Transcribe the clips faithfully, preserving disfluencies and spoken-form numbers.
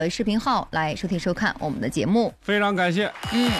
视频号来收听收看我们的节目。 非常感谢。 嗯。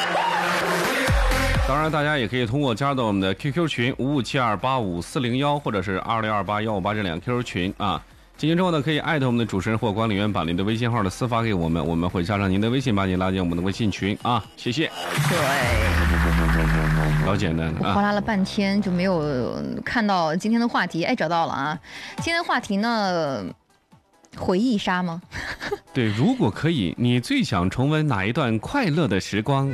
当然，大家也可以通过加入到我们的 Q Q 群五五七二八五四零幺，或者是二六二八幺五八这两个 Q Q 群啊。进群之后呢，可以艾特我们的主持人或管理员，把您的微信号的私发给我们，我们会加上您的微信，把您拉进我们的微信群啊。谢谢。 对， 老简单我哗啦了半天就没有看到今天的话题，哎，找到了啊！今天的话题呢，回忆杀吗？ 对，如果可以，你最想重温哪一段快乐的时光？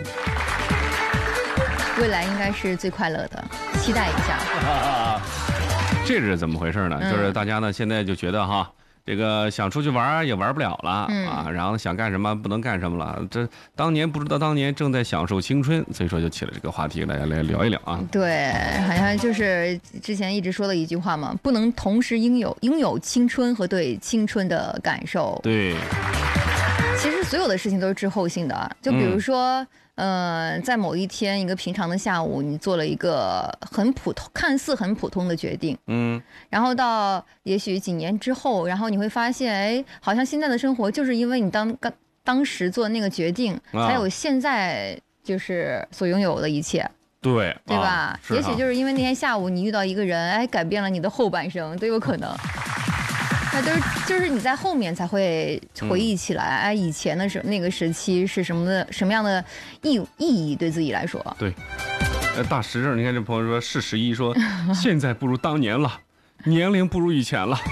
未来应该是最快乐的，期待一下。 这是怎么回事呢？ 嗯、 就是大家呢现在就觉得哈，这个想出去玩也玩不了了、嗯、啊，然后想干什么不能干什么了。这当年不知道当年正在享受青春，所以说就起了这个话题，大家来聊一聊啊。 对，好像就是之前一直说的一句话嘛，不能同时拥有拥有青春和对青春的感受。 对， 其实所有的事情都是滞后性的，就比如说。嗯呃，在某一天一个平常的下午，你做了一个很普通、看似很普通的决定， 嗯， 然后到也许几年之后，然后你会发现，哎，好像现在的生活就是因为你当当当时做那个决定，啊、才有现在就是所拥有的一切， 对， 对吧？ 啊、 也许就是因为那天下午你遇到一个人，哎，改变了你的后半生，都有可能。那都是就是你在后面才会回忆起来，哎、嗯，以前的时那个时期是什么的什么样的意意义对自己来说？ 对，呃，大实证，你看这朋友说是十一说，现在不如当年了，年龄不如以前了。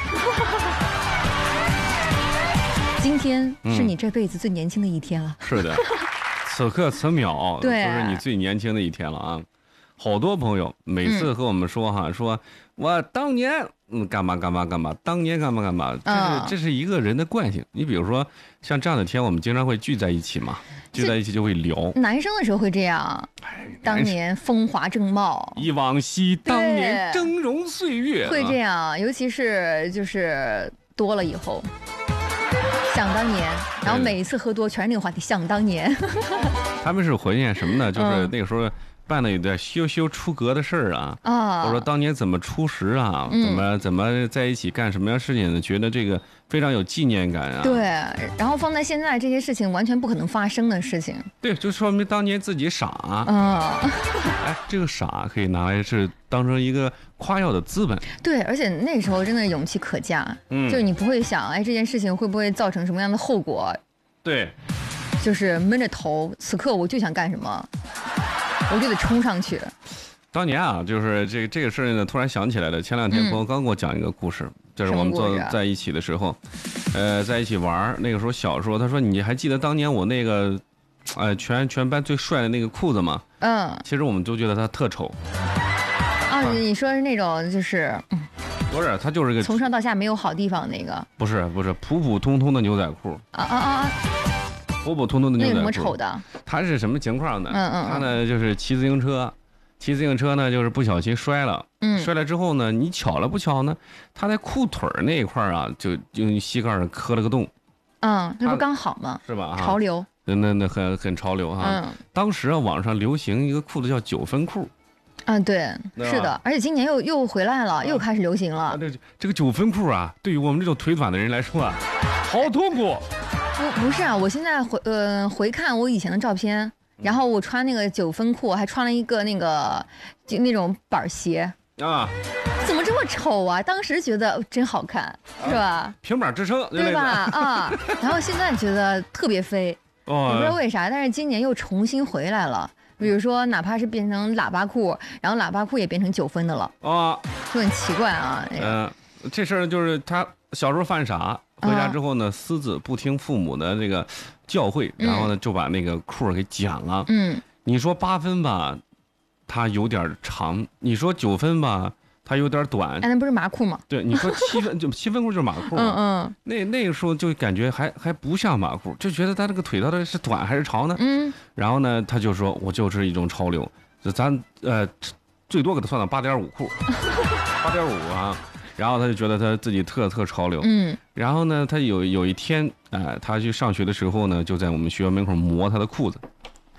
今天是你这辈子最年轻的一天了。 嗯、是的，此刻此秒对， 就是你最年轻的一天了啊！好多朋友每次和我们说哈，嗯、说我当年。嗯，干嘛干嘛干嘛？当年干嘛干嘛？这是、嗯、这是一个人的惯性。你比如说，像这样的天，我们经常会聚在一起嘛，聚在一起就会聊。 男生的时候会这样，哎、当年风华正茂， 忆往昔当年峥嵘岁月， 会这样。尤其是就是多了以后，想当年，然后每一次喝多全是那个话题，想当年。 他们是怀念什么呢？就是那个时候。嗯办了有点羞羞出格的事儿啊！啊，我说当年怎么初识啊？嗯、怎么怎么在一起干什么样事情呢？觉得这个非常有纪念感啊！ 对，然后放在现在，这些事情完全不可能发生的事情。 对，就说明当年自己傻啊！啊哎，这个傻可以拿来是当成一个夸耀的资本。 对，而且那时候真的勇气可嘉，嗯，就是你不会想，哎，这件事情会不会造成什么样的后果？ 对， 就是闷着头，此刻我就想干什么。我就得冲上去。 当年啊，就是这个这个事儿呢，突然想起来了。前两天朋友刚给我讲一个故事，嗯、就是我们坐在一起的时候，呃，在一起玩。那个时候小时候，他说：“你还记得当年我那个，呃，全全班最帅的那个裤子吗？”嗯。其实我们都觉得他特丑。 啊，你说是那种就是，嗯、 不是，他就是个从上到下没有好地方那个。 不是不是，普普通通的牛仔裤。 啊啊啊！ 普普通通的牛仔裤， 那有什么丑的？ 他是什么情况呢？ 嗯嗯， 他呢就是骑自行车，骑自行车呢就是不小心摔了，嗯，摔了之后呢，你巧了不巧呢，他在裤腿那一块啊，就用膝盖上磕了个洞。 嗯，那不刚好吗？ 是吧？ 潮流。 那那很很潮流哈。嗯。当时啊，网上流行一个裤子叫九分裤。 啊，对，是的，而且今年又又回来了，又开始流行了。 啊，这这个九分裤啊，对于我们这种腿短的人来说啊，好痛苦。 不不是啊，我现在回呃回看我以前的照片，然后我穿那个九分裤，还穿了一个那个就那种板鞋啊，怎么这么丑啊？当时觉得真好看，是吧？啊、 平板支撑， 对吧？啊，然后现在觉得特别飞，哦、我不知道为啥，但是今年又重新回来了。比如说，哪怕是变成喇叭裤，然后喇叭裤也变成九分的了，啊，就很奇怪啊。嗯、 呃，这事儿就是他小时候犯傻。回家之后呢，私自不听父母的这个教诲，然后呢就把那个裤给剪了。嗯，你说八分吧，它有点长；你说九分吧，它有点短。 哎，那不是麻裤吗？ 对，你说七分就七分裤就是马裤。嗯嗯。那那个时候就感觉还还不像马裤，就觉得他这个腿到底是短还是长呢？嗯。然后呢，他就说我就是一种潮流，就咱呃最多给他算到八点五裤，八点五啊。然后他就觉得他自己特特潮流，嗯，然后呢，他有有一天，哎、呃，他去上学的时候呢，就在我们学校门口磨他的裤子，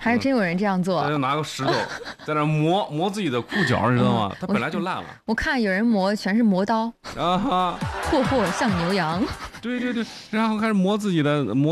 还是真有人这样做。 他就拿个石头在那磨磨自己的裤脚，你知道吗？他本来就烂了。 我看有人磨全是磨刀， 啊哈， 霍霍像牛羊。 对对对，然后开始磨自己的磨。